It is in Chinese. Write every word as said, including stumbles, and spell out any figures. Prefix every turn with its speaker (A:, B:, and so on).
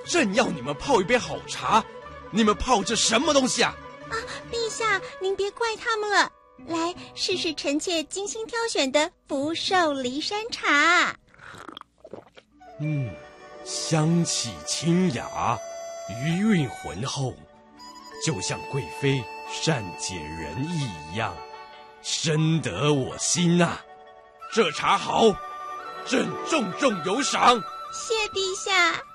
A: 正要你们泡一杯好茶，你们泡这什么东西啊？
B: 啊，陛下，您别怪他们了。来，试试臣妾精心挑选的福寿梨山茶。
A: 嗯，香气清雅，余韵浑厚，就像贵妃善解人意一样，深得我心啊！这茶好，朕重重有赏。
B: 谢陛下。